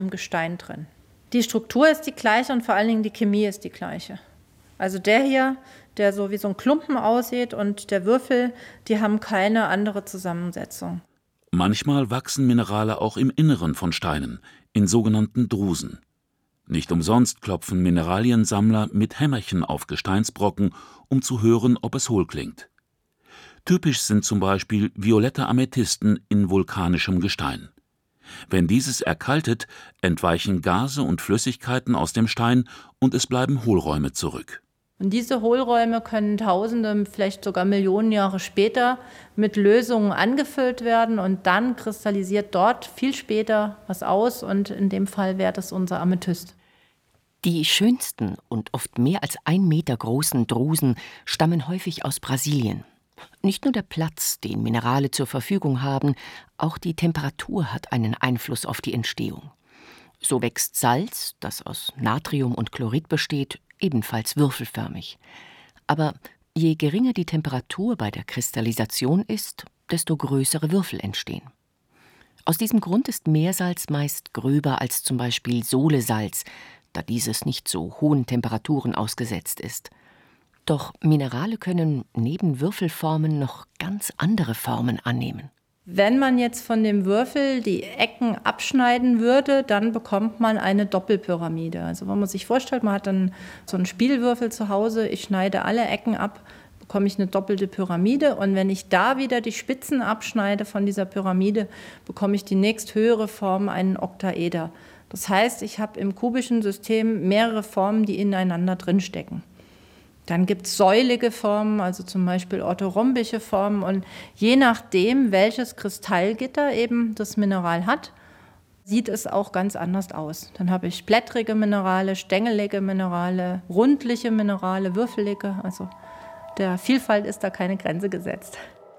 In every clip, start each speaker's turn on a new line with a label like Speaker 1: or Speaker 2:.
Speaker 1: im Gestein drin. Die Struktur ist die gleiche und vor allen Dingen die Chemie ist die gleiche. Also der hier, der so wie so ein Klumpen aussieht, und der Würfel, die haben keine andere Zusammensetzung.
Speaker 2: Manchmal wachsen Minerale auch im Inneren von Steinen, in sogenannten Drusen. Nicht umsonst klopfen Mineraliensammler mit Hämmerchen auf Gesteinsbrocken, um zu hören, ob es hohl klingt. Typisch sind zum Beispiel violette Amethysten in vulkanischem Gestein. Wenn dieses erkaltet, entweichen Gase und Flüssigkeiten aus dem Stein und es bleiben Hohlräume zurück.
Speaker 1: Und diese Hohlräume können Tausende, vielleicht sogar Millionen Jahre später mit Lösungen angefüllt werden und dann kristallisiert dort viel später was aus und in dem Fall wäre das unser Amethyst.
Speaker 3: Die schönsten und oft mehr als 1 Meter großen Drusen stammen häufig aus Brasilien. Nicht nur der Platz, den Minerale zur Verfügung haben, auch die Temperatur hat einen Einfluss auf die Entstehung. So wächst Salz, das aus Natrium und Chlorid besteht, ebenfalls würfelförmig. Aber je geringer die Temperatur bei der Kristallisation ist, desto größere Würfel entstehen. Aus diesem Grund ist Meersalz meist gröber als zum Beispiel Solesalz, da dieses nicht so hohen Temperaturen ausgesetzt ist. Doch Minerale können neben Würfelformen noch ganz andere Formen annehmen.
Speaker 1: Wenn man jetzt von dem Würfel die Ecken abschneiden würde, dann bekommt man eine Doppelpyramide. Also wenn man sich vorstellt, man hat dann so einen Spielwürfel zu Hause, ich schneide alle Ecken ab, bekomme ich eine doppelte Pyramide. Und wenn ich da wieder die Spitzen abschneide von dieser Pyramide, bekomme ich die nächsthöhere Form, einen Oktaeder. Das heißt, ich habe im kubischen System mehrere Formen, die ineinander drinstecken. Dann gibt es säulige Formen, also zum Beispiel orthorhombische Formen. Und je nachdem, welches Kristallgitter eben das Mineral hat, sieht es auch ganz anders aus. Dann habe ich blättrige Minerale, stängelige Minerale, rundliche Minerale, würfelige. Also der Vielfalt ist da keine Grenze gesetzt.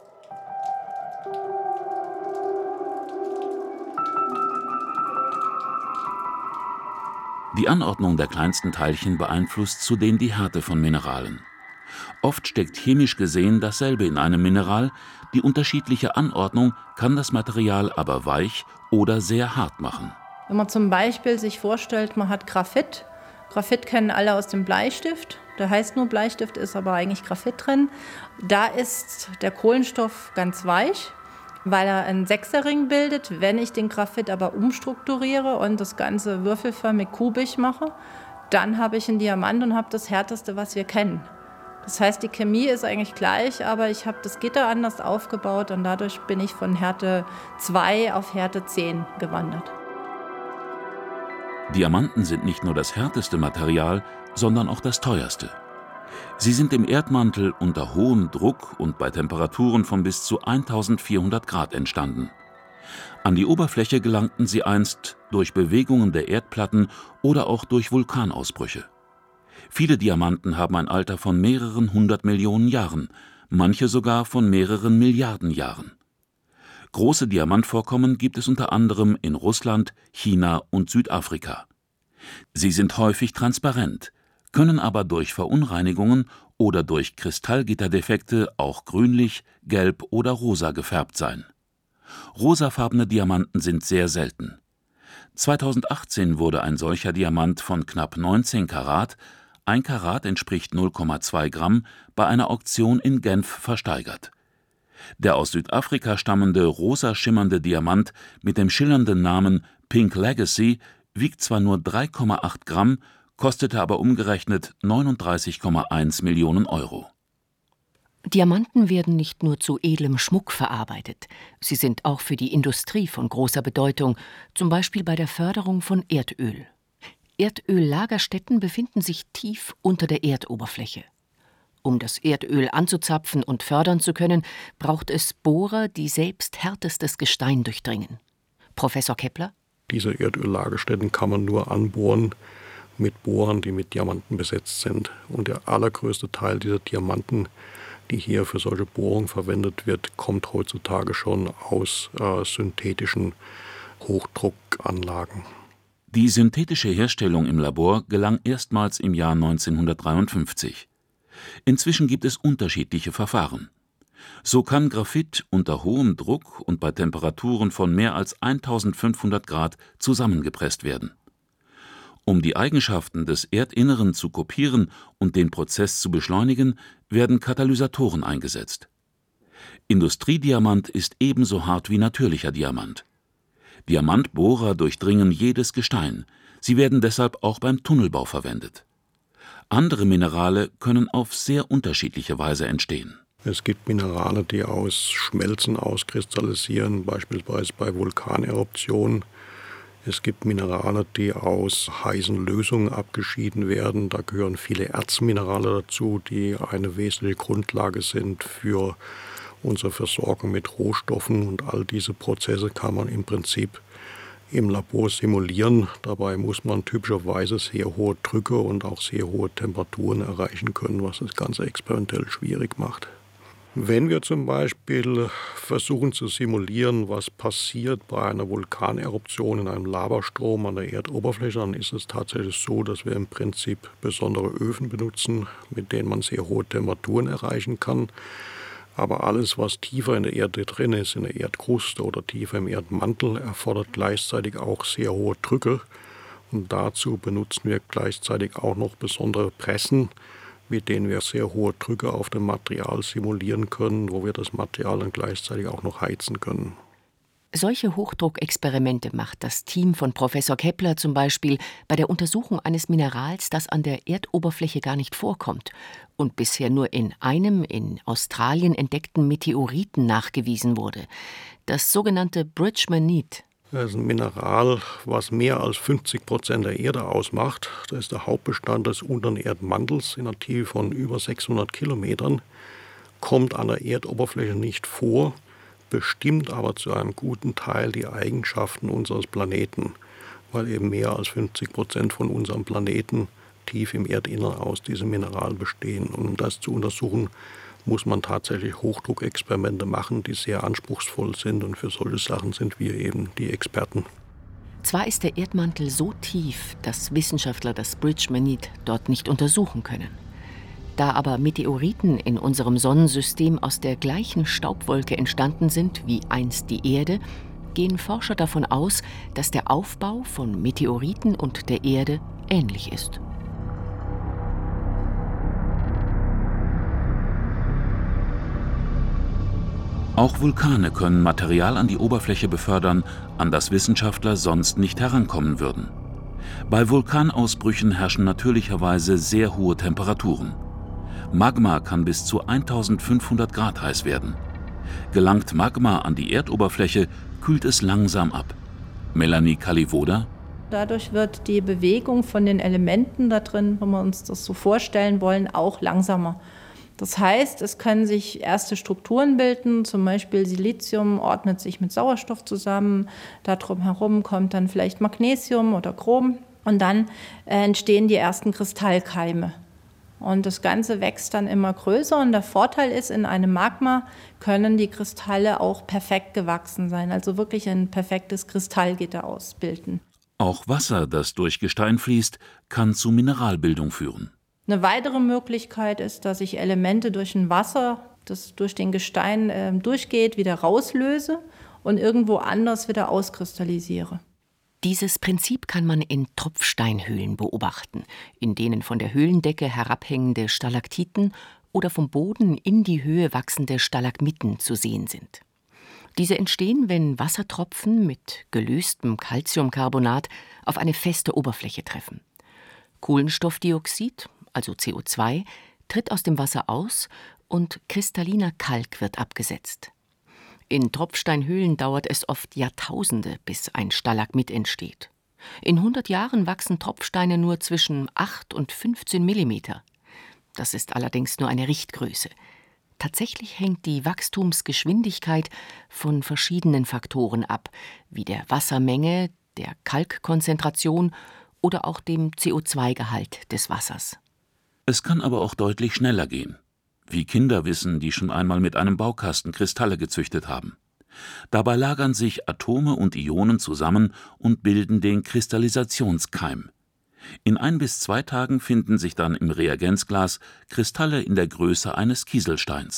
Speaker 2: Die Anordnung der kleinsten Teilchen beeinflusst zudem die Härte von Mineralen. Oft steckt chemisch gesehen dasselbe in einem Mineral, die unterschiedliche Anordnung kann das Material aber weich oder sehr hart machen.
Speaker 1: Wenn man zum Beispiel sich vorstellt, man hat Graphit. Graphit kennen alle aus dem Bleistift. Der heißt nur Bleistift, ist aber eigentlich Graphit drin. Da ist der Kohlenstoff ganz weich, weil er einen Sechserring bildet. Wenn ich den Graphit aber umstrukturiere und das Ganze würfelförmig kubisch mache, dann habe ich einen Diamant und habe das Härteste, was wir kennen. Das heißt, die Chemie ist eigentlich gleich, aber ich habe das Gitter anders aufgebaut und dadurch bin ich von Härte 2 auf Härte 10 gewandert.
Speaker 2: Diamanten sind nicht nur das härteste Material, sondern auch das teuerste. Sie sind im Erdmantel unter hohem Druck und bei Temperaturen von bis zu 1400 Grad entstanden. An die Oberfläche gelangten sie einst durch Bewegungen der Erdplatten oder auch durch Vulkanausbrüche. Viele Diamanten haben ein Alter von mehreren 100 Millionen Jahren, manche sogar von mehreren Milliarden Jahren. Große Diamantvorkommen gibt es unter anderem in Russland, China und Südafrika. Sie sind häufig transparent, können aber durch Verunreinigungen oder durch Kristallgitterdefekte auch grünlich, gelb oder rosa gefärbt sein. Rosafarbene Diamanten sind sehr selten. 2018 wurde ein solcher Diamant von knapp 19 Karat, 1 Karat entspricht 0,2 Gramm, bei einer Auktion in Genf versteigert. Der aus Südafrika stammende rosa schimmernde Diamant mit dem schillernden Namen Pink Legacy wiegt zwar nur 3,8 Gramm, kostete aber umgerechnet 39,1 Millionen Euro.
Speaker 3: Diamanten werden nicht nur zu edlem Schmuck verarbeitet. Sie sind auch für die Industrie von großer Bedeutung, zum Beispiel bei der Förderung von Erdöl. Erdöllagerstätten befinden sich tief unter der Erdoberfläche. Um das Erdöl anzuzapfen und fördern zu können, braucht es Bohrer, die selbst härtestes Gestein durchdringen. Professor Kepler?
Speaker 4: Diese Erdöllagerstätten kann man nur anbohren mit Bohrern, die mit Diamanten besetzt sind. Und der allergrößte Teil dieser Diamanten, die hier für solche Bohrungen verwendet wird, kommt heutzutage schon aus synthetischen Hochdruckanlagen.
Speaker 2: Die synthetische Herstellung im Labor gelang erstmals im Jahr 1953. Inzwischen gibt es unterschiedliche Verfahren. So kann Graphit unter hohem Druck und bei Temperaturen von mehr als 1500 Grad zusammengepresst werden. Um die Eigenschaften des Erdinneren zu kopieren und den Prozess zu beschleunigen, werden Katalysatoren eingesetzt. Industriediamant ist ebenso hart wie natürlicher Diamant. Diamantbohrer durchdringen jedes Gestein. Sie werden deshalb auch beim Tunnelbau verwendet. Andere Minerale können auf sehr unterschiedliche Weise entstehen.
Speaker 4: Es gibt Minerale, die aus Schmelzen auskristallisieren, beispielsweise bei Vulkaneruptionen. Es gibt Minerale, die aus heißen Lösungen abgeschieden werden. Da gehören viele Erzminerale dazu, die eine wesentliche Grundlage sind für unsere Versorgung mit Rohstoffen. Und all diese Prozesse kann man im Prinzip im Labor simulieren. Dabei muss man typischerweise sehr hohe Drücke und auch sehr hohe Temperaturen erreichen können, was das Ganze experimentell schwierig macht. Wenn wir zum Beispiel versuchen zu simulieren, was passiert bei einer Vulkaneruption in einem Lavastrom an der Erdoberfläche, dann ist es tatsächlich so, dass wir im Prinzip besondere Öfen benutzen, mit denen man sehr hohe Temperaturen erreichen kann. Aber alles, was tiefer in der Erde drin ist, in der Erdkruste oder tiefer im Erdmantel, erfordert gleichzeitig auch sehr hohe Drücke. Und dazu benutzen wir gleichzeitig auch noch besondere Pressen, mit denen wir sehr hohe Drücke auf dem Material simulieren können, wo wir das Material dann gleichzeitig auch noch heizen können.
Speaker 3: Solche Hochdruckexperimente macht das Team von Professor Kepler zum Beispiel bei der Untersuchung eines Minerals, das an der Erdoberfläche gar nicht vorkommt und bisher nur in einem in Australien entdeckten Meteoriten nachgewiesen wurde, das sogenannte Bridgmanite.
Speaker 4: Das ist ein Mineral, was mehr als 50% der Erde ausmacht. Das ist der Hauptbestand des unteren Erdmantels in einer Tiefe von über 600 Kilometern, kommt an der Erdoberfläche nicht vor, bestimmt aber zu einem guten Teil die Eigenschaften unseres Planeten, weil eben mehr als 50% von unserem Planeten tief im Erdinneren aus diesem Mineral bestehen. Und um das zu untersuchen, muss man tatsächlich Hochdruckexperimente machen, die sehr anspruchsvoll sind. Und für solche Sachen sind wir eben die Experten.
Speaker 3: Zwar ist der Erdmantel so tief, dass Wissenschaftler das Bridgmanite dort nicht untersuchen können. Da aber Meteoriten in unserem Sonnensystem aus der gleichen Staubwolke entstanden sind wie einst die Erde, gehen Forscher davon aus, dass der Aufbau von Meteoriten und der Erde ähnlich ist.
Speaker 2: Auch Vulkane können Material an die Oberfläche befördern, an das Wissenschaftler sonst nicht herankommen würden. Bei Vulkanausbrüchen herrschen natürlicherweise sehr hohe Temperaturen. Magma kann bis zu 1500 Grad heiß werden. Gelangt Magma an die Erdoberfläche, kühlt es langsam ab. Melanie Kalivoda:
Speaker 1: Dadurch wird die Bewegung von den Elementen da drin, wenn wir uns das so vorstellen wollen, auch langsamer. Das heißt, es können sich erste Strukturen bilden, zum Beispiel Silizium ordnet sich mit Sauerstoff zusammen, darum herum kommt dann vielleicht Magnesium oder Chrom und dann entstehen die ersten Kristallkeime. Und das Ganze wächst dann immer größer und der Vorteil ist, in einem Magma können die Kristalle auch perfekt gewachsen sein, also wirklich ein perfektes Kristallgitter ausbilden.
Speaker 2: Auch Wasser, das durch Gestein fließt, kann zu Mineralbildung führen.
Speaker 1: Eine weitere Möglichkeit ist, dass ich Elemente durch ein Wasser, das durch den Gestein durchgeht, wieder rauslöse und irgendwo anders wieder auskristallisiere.
Speaker 3: Dieses Prinzip kann man in Tropfsteinhöhlen beobachten, in denen von der Höhlendecke herabhängende Stalaktiten oder vom Boden in die Höhe wachsende Stalagmiten zu sehen sind. Diese entstehen, wenn Wassertropfen mit gelöstem Calciumcarbonat auf eine feste Oberfläche treffen. Kohlenstoffdioxid, also CO2, tritt aus dem Wasser aus und kristalliner Kalk wird abgesetzt. In Tropfsteinhöhlen dauert es oft Jahrtausende, bis ein Stalagmit entsteht. In 100 Jahren wachsen Tropfsteine nur zwischen 8 und 15 Millimeter. Das ist allerdings nur eine Richtgröße. Tatsächlich hängt die Wachstumsgeschwindigkeit von verschiedenen Faktoren ab, wie der Wassermenge, der Kalkkonzentration oder auch dem CO2-Gehalt des Wassers.
Speaker 2: Es kann aber auch deutlich schneller gehen. Wie Kinder wissen, die schon einmal mit einem Baukasten Kristalle gezüchtet haben. Dabei lagern sich Atome und Ionen zusammen und bilden den Kristallisationskeim. In 1 bis 2 Tagen finden sich dann im Reagenzglas Kristalle in der Größe eines Kieselsteins.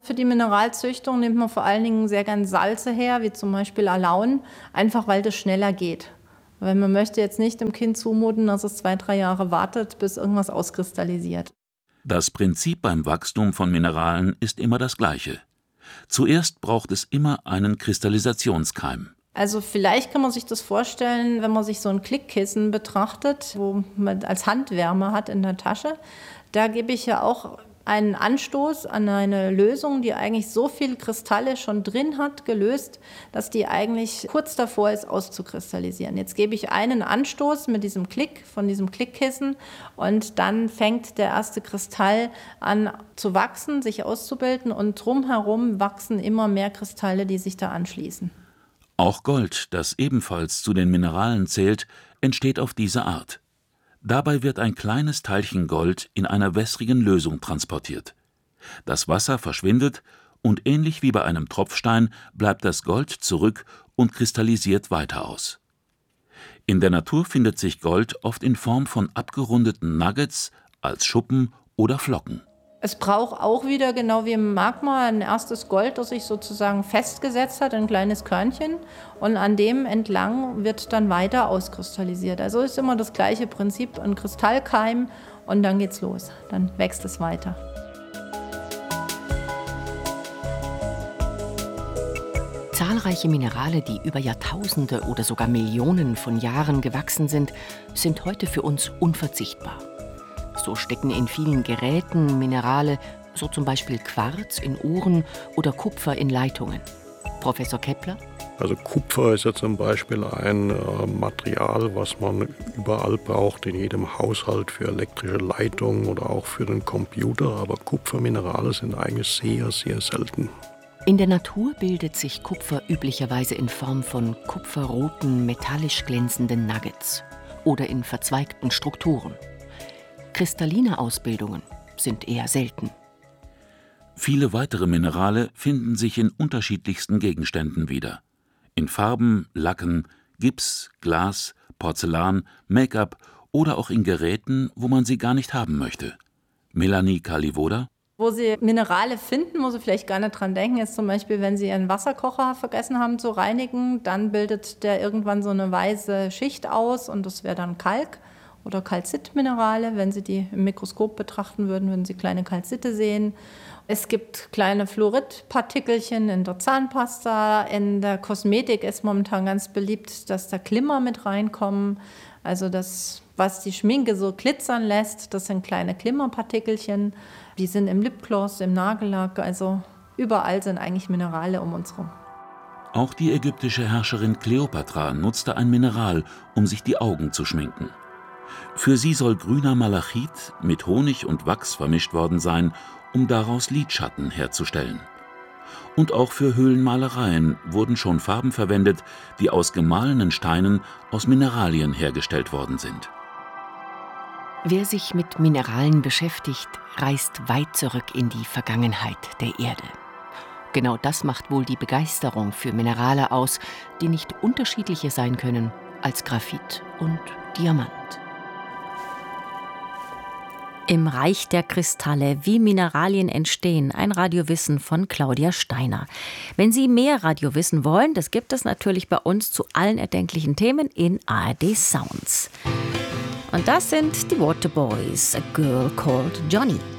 Speaker 1: Für die Mineralzüchtung nimmt man vor allen Dingen sehr gern Salze her, wie zum Beispiel Alaun, einfach weil das schneller geht. Weil man möchte jetzt nicht dem Kind zumuten, dass es 2-3 Jahre wartet, bis irgendwas auskristallisiert.
Speaker 2: Das Prinzip beim Wachstum von Mineralen ist immer das gleiche. Zuerst braucht es immer einen Kristallisationskeim.
Speaker 1: Also vielleicht kann man sich das vorstellen, wenn man sich so ein Klickkissen betrachtet, wo man als Handwärme hat in der Tasche. Da gebe ich ja auch einen Anstoß an eine Lösung, die eigentlich so viele Kristalle schon drin hat, gelöst, dass die eigentlich kurz davor ist, auszukristallisieren. Jetzt gebe ich einen Anstoß mit diesem Klick, von diesem Klickkissen, und dann fängt der erste Kristall an zu wachsen, sich auszubilden, und drumherum wachsen immer mehr Kristalle, die sich da anschließen.
Speaker 2: Auch Gold, das ebenfalls zu den Mineralen zählt, entsteht auf diese Art. Dabei wird ein kleines Teilchen Gold in einer wässrigen Lösung transportiert. Das Wasser verschwindet und ähnlich wie bei einem Tropfstein bleibt das Gold zurück und kristallisiert weiter aus. In der Natur findet sich Gold oft in Form von abgerundeten Nuggets, als Schuppen oder Flocken.
Speaker 1: Es braucht auch wieder, genau wie im Magma, ein erstes Gold, das sich sozusagen festgesetzt hat, ein kleines Körnchen. Und an dem entlang wird dann weiter auskristallisiert. Also ist immer das gleiche Prinzip, ein Kristallkeim, und dann geht's los. Dann wächst es weiter.
Speaker 3: Zahlreiche Minerale, die über Jahrtausende oder sogar Millionen von Jahren gewachsen sind heute für uns unverzichtbar. So stecken in vielen Geräten Minerale, so zum Beispiel Quarz in Uhren oder Kupfer in Leitungen. Professor Kepler?
Speaker 4: Also Kupfer ist ja zum Beispiel ein Material, was man überall braucht, in jedem Haushalt für elektrische Leitungen oder auch für den Computer. Aber Kupferminerale sind eigentlich sehr, sehr selten.
Speaker 3: In der Natur bildet sich Kupfer üblicherweise in Form von kupferroten, metallisch glänzenden Nuggets oder in verzweigten Strukturen. Kristalline Ausbildungen sind eher selten.
Speaker 2: Viele weitere Minerale finden sich in unterschiedlichsten Gegenständen wieder. In Farben, Lacken, Gips, Glas, Porzellan, Make-up oder auch in Geräten, wo man sie gar nicht haben möchte. Melanie Kalivoda?
Speaker 1: Wo Sie Minerale finden, wo Sie vielleicht gar nicht dran denken, ist zum Beispiel, wenn Sie Ihren Wasserkocher vergessen haben zu reinigen, dann bildet der irgendwann so eine weiße Schicht aus, und das wäre dann Kalk. Oder Calcit-Minerale, wenn Sie die im Mikroskop betrachten würden, würden Sie kleine Calcite sehen. Es gibt kleine Fluoridpartikelchen in der Zahnpasta. In der Kosmetik ist momentan ganz beliebt, dass da Glimmer mit reinkommen. Also das, was die Schminke so glitzern lässt, das sind kleine Glimmerpartikelchen. Die sind im Lipgloss, im Nagellack, also überall sind eigentlich Minerale um uns herum.
Speaker 2: Auch die ägyptische Herrscherin Kleopatra nutzte ein Mineral, um sich die Augen zu schminken. Für sie soll grüner Malachit mit Honig und Wachs vermischt worden sein, um daraus Lidschatten herzustellen. Und auch für Höhlenmalereien wurden schon Farben verwendet, die aus gemahlenen Steinen aus Mineralien hergestellt worden sind.
Speaker 3: Wer sich mit Mineralen beschäftigt, reist weit zurück in die Vergangenheit der Erde. Genau das macht wohl die Begeisterung für Minerale aus, die nicht unterschiedlicher sein können als Graphit und Diamant.
Speaker 5: Im Reich der Kristalle, wie Mineralien entstehen, ein Radiowissen von Claudia Steiner. Wenn Sie mehr Radiowissen wollen, das gibt es natürlich bei uns zu allen erdenklichen Themen in ARD Sounds. Und das sind die Waterboys, A Girl Called Johnny.